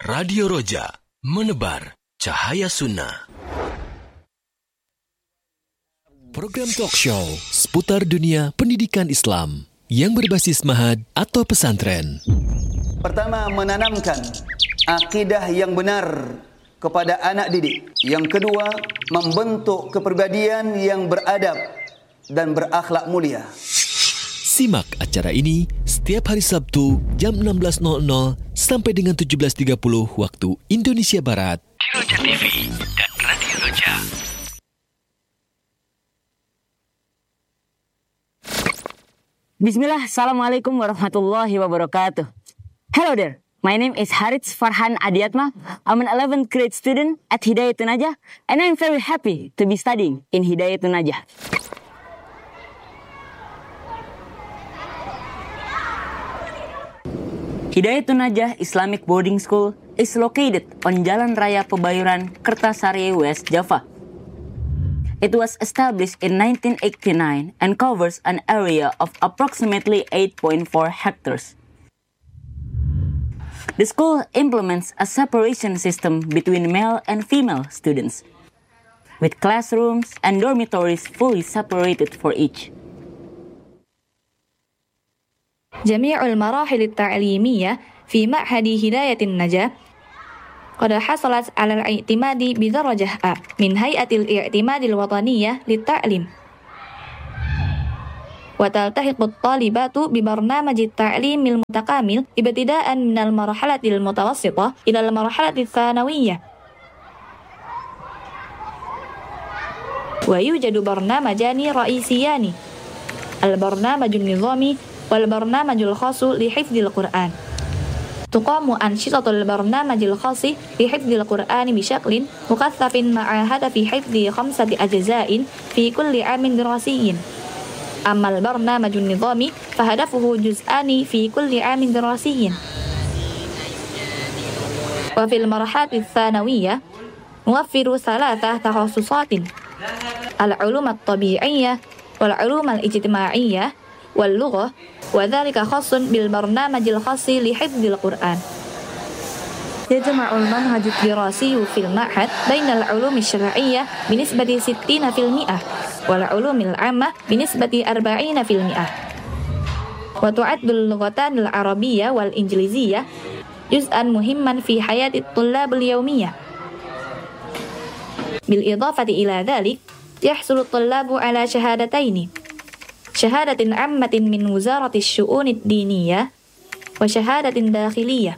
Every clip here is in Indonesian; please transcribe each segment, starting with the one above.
Radio Roja, menebar cahaya sunnah. Program talk show seputar dunia pendidikan Islam yang berbasis ma'had atau pesantren. Pertama, menanamkan akidah yang benar kepada anak didik. Yang kedua, membentuk kepribadian yang beradab dan berakhlak mulia. Simak acara ini setiap hari Sabtu jam 16.00 sampai dengan 17.30 waktu Indonesia Barat di Roja TV dan Radio Roja. Bismillah, Assalamualaikum warahmatullahi wabarakatuh. Hello there, my name is Harits Farhan Adiatma. I'm an 11th grade student at Hidayatul Najah, and I'm very happy to be studying in Hidayatul Najah. Hidayatul Najah Islamic Boarding School is located on Jalan Raya Pebayuran, Kertasari, West Java. It was established in 1989 and covers an area of approximately 8.4 hectares. The school implements a separation system between male and female students, with classrooms and dormitories fully separated for each. جميع المراحل التعليمية في معهد هداية النجاة قد حصلت على الاعتماد بدرجة A من هيئة الاعتماد الوطنية للتعليم. وتلتحق الطالبات ببرنامج التعليم المتكامل ابتداء من المرحلة المتوسطة إلى المرحلة الثانوية. ويوجد برنامجان رئيسيان: البرنامج النظامي والبرنامج الخاص لحفظ القرآن. تقام أنشطة البرنامج الخاص لحفظ القرآن بشكل مكثف مع هدف حفظ 5 أجزاء في كل عام دراسي. أما البرنامج النظامي فهدفه جزءان في كل عام دراسي. وفي المرحلة الثانوية نوفر 3 تخصصات: العلوم الطبيعية والعلوم الاجتماعية واللغة، وذلك خاص بالبرنامج الخاص لحفظ القرآن. يجمع المنهج الدراسي في المعهد بين العلوم الشرعية بنسبة 60% والعلوم العامة بنسبة 40%. وتعد اللغتان العربية والإنجليزية جزءا مهما في حياة الطلاب اليومية. بالإضافة إلى ذلك يحصل الطلاب على شهادتين: شهادة عامة من وزارة الشؤون الدينية وشهادة داخلية.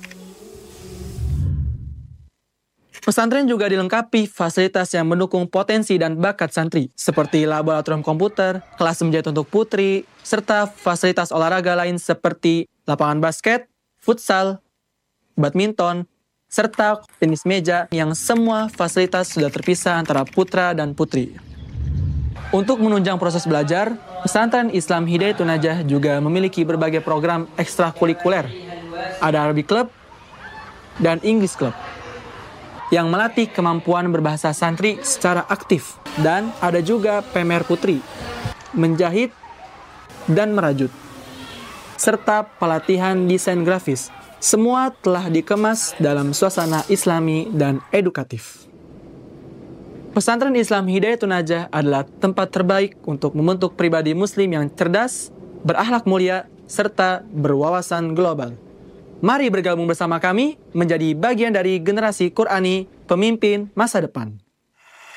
Pesantren juga dilengkapi fasilitas yang mendukung potensi dan bakat santri, seperti laboratorium komputer, kelas menjahit untuk putri, serta fasilitas olahraga lain seperti lapangan basket, futsal, badminton, serta tenis meja yang semua fasilitas sudah terpisah antara putra dan putri. Untuk menunjang proses belajar, Pesantren Islam Hidayatul Najah juga memiliki berbagai program ekstrakurikuler. Ada Arabic Club dan English Club yang melatih kemampuan berbahasa santri secara aktif. Dan ada juga PMR Putri, menjahit dan merajut, serta pelatihan desain grafis. Semua telah dikemas dalam suasana islami dan edukatif. Pesantren Islam Hidayatul Najah adalah tempat terbaik untuk membentuk pribadi muslim yang cerdas, berakhlak mulia, serta berwawasan global. Mari bergabung bersama kami menjadi bagian dari generasi Qurani pemimpin masa depan.